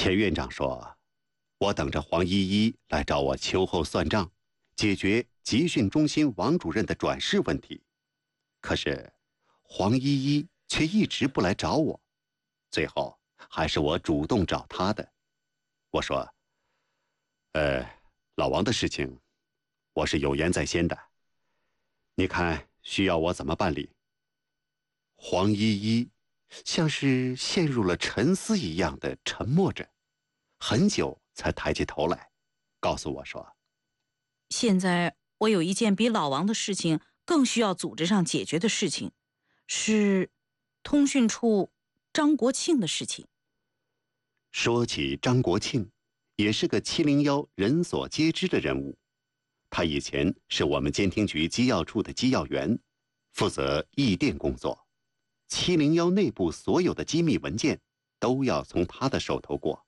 钱院长说，我等着黄依依来找我秋后算账，解决集训中心王主任的转世问题。可是黄依依却一直不来找我，最后还是我主动找她的。我说，老王的事情，我是有言在先的，你看需要我怎么办理？黄依依像是陷入了沉思一样的沉默着，很久才抬起头来，告诉我说： 现在我有一件比老王的事情更需要组织上解决的事情，是通讯处张国庆的事情。 说起张国庆，也是个701人所皆知的人物。他以前是我们监听局机要处的机要员，负责译电工作。701内部所有的机密文件都要从他的手头过。